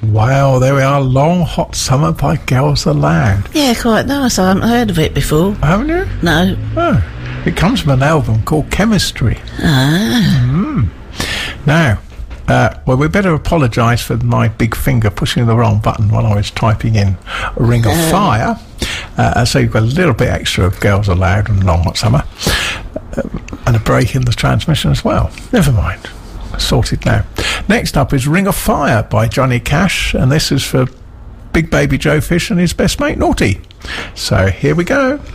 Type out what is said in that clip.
Well, there we are. Long Hot Summer by Girls Aloud. Yeah, quite nice. I haven't heard of it before. Haven't you? No. Oh, it comes from an album called Chemistry. Ah. Now, well, we better apologise for my big finger pushing the wrong button while I was typing in Ring of Fire. So you've got a little bit extra of Girls Aloud and Long Hot Summer. And a break in the transmission as well. Never mind. Sorted now. Next up is Ring of Fire by Johnny Cash, and this is for Big Baby Joe Fish and his best mate Naughty. So here we go.